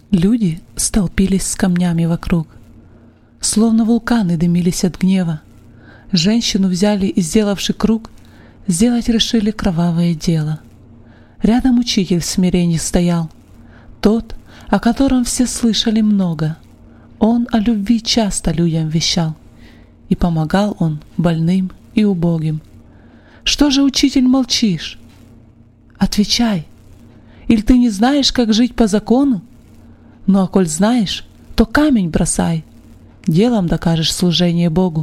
Люди столпились с камнями вокруг, словно вулканы дымились от гнева. Женщину взяли и, сделавши круг, сделать решили кровавое дело. Рядом учитель в смирении стоял, тот, о котором все слышали много. Он о любви часто людям вещал, и помогал он больным и убогим. Что же, учитель, молчишь? Отвечай, или ты не знаешь, как жить по закону? Ну а коль знаешь, то камень бросай, делом докажешь служение Богу.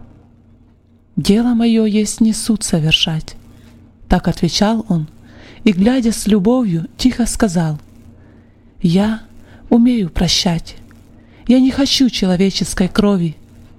Дело мое есть не суд совершать. Так отвечал он, и, глядя с любовью, тихо сказал: я умею прощать, я не хочу человеческой крови.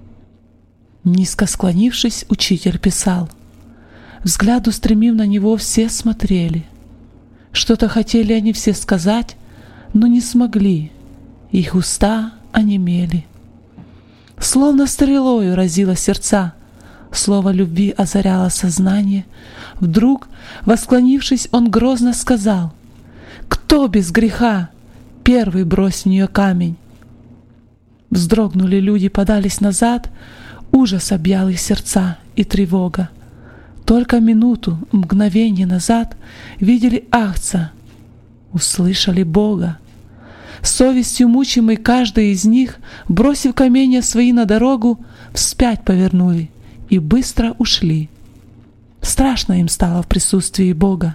Низко склонившись, учитель писал. Взгляд устремив на него, все смотрели. Что-то хотели они все сказать, но не смогли, их уста онемели. Словно стрелою разило сердца, слово любви озаряло сознание. Вдруг, восклонившись, он грозно сказал: «Кто без греха? Первый брось в нее камень». Вздрогнули люди, подались назад, ужас объял их сердца и тревога. Только минуту, мгновение назад видели Агнца, услышали Бога. Совестью мучимый каждый из них, бросив каменья свои на дорогу, вспять повернули и быстро ушли. Страшно им стало в присутствии Бога.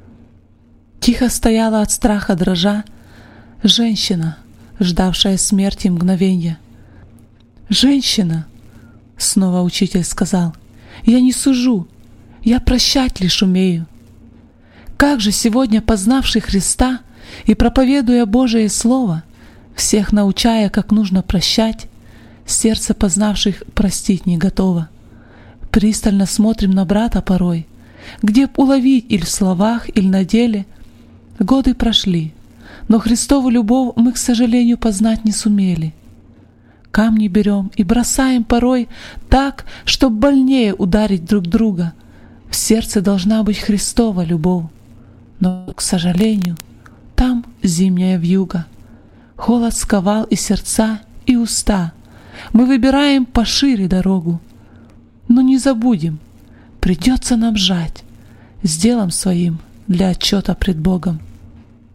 Тихо стояла от страха дрожа женщина, ждавшая смерти мгновенья. «Женщина!» — снова учитель сказал. «Я не сужу, я прощать лишь умею. Как же сегодня, познавший Христа и проповедуя Божие Слово, всех научая, как нужно прощать, сердце познавших простить не готово. Пристально смотрим на брата порой, где б уловить или в словах, или на деле. Годы прошли, но Христову любовь мы, к сожалению, познать не сумели. Камни берем и бросаем порой так, чтоб больнее ударить друг друга. В сердце должна быть Христова любовь, но, к сожалению, там зимняя вьюга. Холод сковал и сердца, и уста. Мы выбираем пошире дорогу. Но не забудем, придется нам жать с делом своим для отчета пред Богом.